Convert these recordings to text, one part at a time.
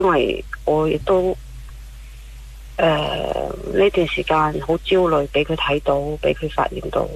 因為我亦都呢段時間好焦慮，俾佢睇到，俾佢發現到。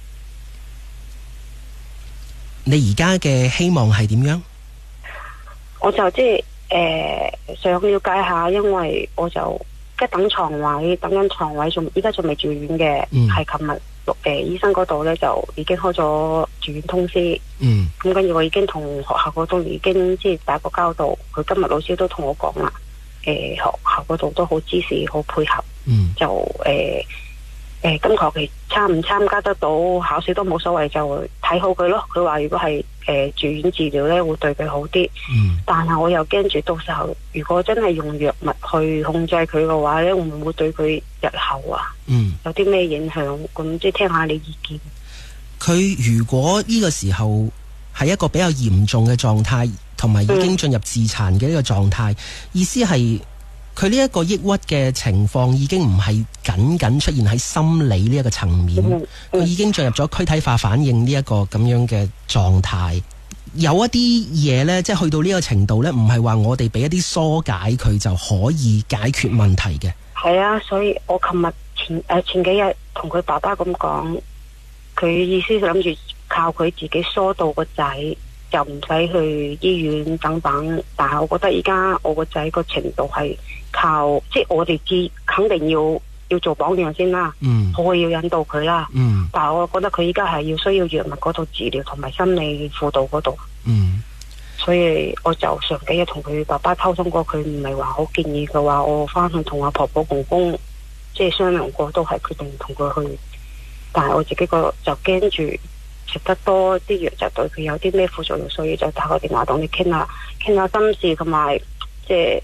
你而家嘅希望係點樣？ 我就即係想了解下，因為我就等床位，等緊床位，依家仲未住院嘅，係琴日醫生嗰度咧就已經開咗住院通知。咁跟住我已經同學校嗰度已經即係打過交道，佢今日老師都同我講啦，學校嗰度都好支持，好配合。就今學期參唔參加得到考試都冇所謂，就睇好佢咯。佢話如果係住院治療咧，會對佢好啲。但係我又驚住到時候，如果真係用藥物去控制佢嘅話咧，會唔會對佢日後有啲咩影響？咁即係聽下你意見。 佢如果呢個時候係一個比較嚴重嘅狀態，同埋已經進入自殘嘅一個狀態，意思係佢呢一個抑鬱嘅情況已經唔係僅僅出現喺心理呢一個層面，佢已經進入咗軀體化反應呢一個咁樣嘅狀態。有一啲嘢呢，即係去到呢個程度呢，唔係話我哋俾一啲疏解佢就可以解決問題嘅。 係啊，所以我前幾日同佢爸爸咁講，佢意思就諗住靠佢自己疏導個仔，就唔使去醫院等等。但係我覺得而家我個仔個程度係靠，即係我哋肯定要做榜樣先啦。我要引導佢啦。但係我覺得佢依家係要需要藥物嗰度治療同埋心理輔導嗰度。所以我就上幾日同佢爸爸溝通過，佢唔係話好建議嘅話，我翻去同阿婆婆公公即係商量過，都係決定同佢去。但係我自己就驚住食得多啲藥就對佢有啲咩副作用，所以就打個電話同你傾下心事，同埋即係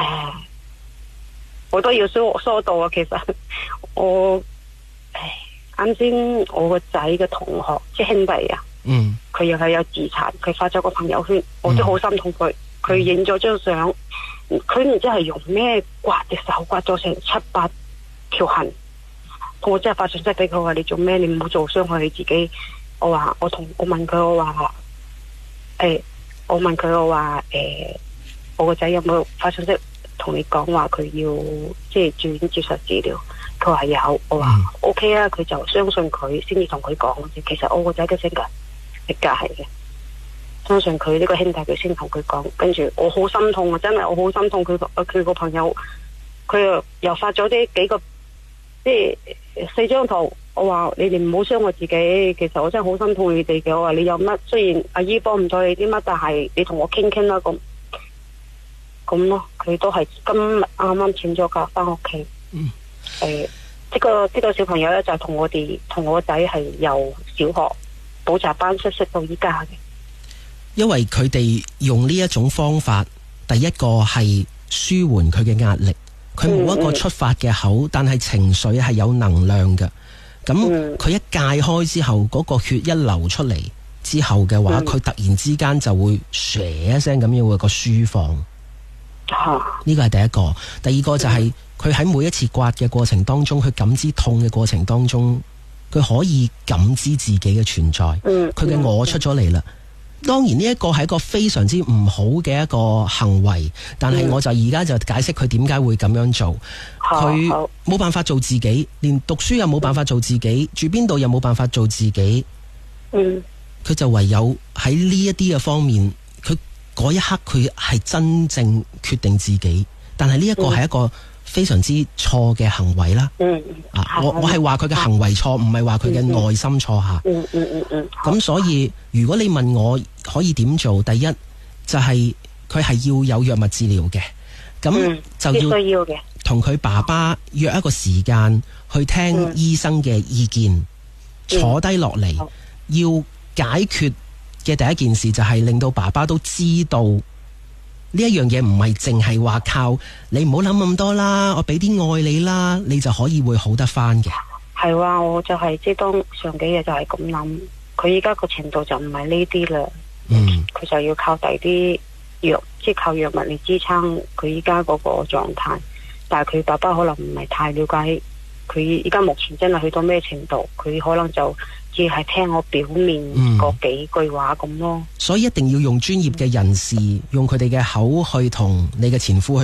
我都要疏導啊。其實我啱先我個仔嘅同學即係兄弟啊，佢又係有自殘，佢發咗個朋友圈，我都好心痛佢。佢影咗張相，佢唔知係用咩刮隻手刮咗成7-8條痕。我真係發信息俾佢話：你做咩？你唔好做傷害你自己。我問佢，我個仔有冇發信息同你講話佢要即係住院接受治療？佢話有。我話 OK 啊，佢就相信佢先至同佢講。其實我個仔嘅性格係嘅，相信佢呢個兄弟佢先同佢講。跟住我好心痛啊，真係我好心痛。佢個朋友佢又發咗幾個即係4張圖。我話你哋唔好傷害自己，其實我真係好心痛你哋嘅。我話你有乜，雖然阿姨幫唔到你啲乜，但係你同我傾傾啦，咁咯。佢都係今日啱啱請咗假翻屋企。呢個小朋友咧就同我個仔係由小學補習班識到依家嘅。 因為佢哋用呢一種方法，第一個係舒緩佢嘅壓力，佢冇一個出發嘅口，但係情緒係有能量嘅。咁佢一戒開之後，嗰個血一流出嚟之後嘅話，佢突然之間就會唰一聲咁樣會個舒放。呢個係第一個。第二個就係佢喺每一次刮嘅過程當中，佢感知痛嘅過程當中，佢可以感知自己嘅存在。佢嘅我出咗嚟啦。當然呢一個係一個非常之唔好嘅一個行為，但係我就而家就解釋佢點解會咁樣做。佢冇辦法做自己，連讀書又冇辦法做自己，住邊度又冇辦法做自己。佢就唯有喺呢一啲嘅方面，佢嗰一刻佢係真正決定自己，但係呢一個係一個非常之錯嘅行為啦。我係話佢嘅行為錯，唔係話佢嘅內心錯下。咁所以如果你問我可以點做，第一就係佢係要有藥物治療嘅，咁就要同佢爸爸約一個時間去聽醫生嘅意見，坐低落嚟，要解決嘅第一件事就係令到爸爸都知道呢一樣嘢唔係淨係話靠你唔好諗咁多啦，我俾啲愛你啦，你就可以會好得翻嘅。 係話我就係即係當上幾日就係咁諗，佢依家個程度就唔係呢啲啦。佢就要靠第啲藥，即係靠藥物嚟支撐佢依家嗰個狀態。但係佢爸爸可能唔係太了解佢依家目前真係去到咩程度，佢可能就只係聽我表面嗰幾句話咁咯。 所以一定要用專業嘅人士，用佢哋嘅口去同你嘅前夫去